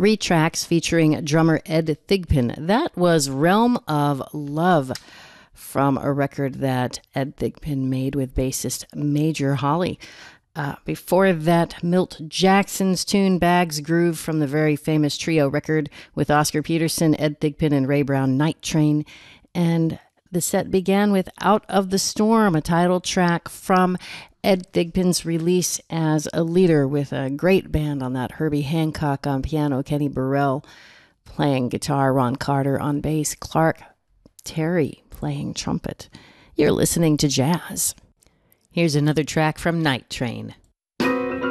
3 tracks featuring drummer Ed Thigpen. That was Realm of Love from a record that Ed Thigpen made with bassist Major Holly. Before that, Milt Jackson's tune Bag's Groove from the very famous trio record with Oscar Peterson, Ed Thigpen, and Ray Brown, Night Train. And the set began with Out of the Storm, a title track from Ed Thigpen's release as a leader with a great band on that. Herbie Hancock on piano, Kenny Burrell playing guitar, Ron Carter on bass, Clark Terry playing trumpet. You're listening to jazz. Here's another track from Night Train.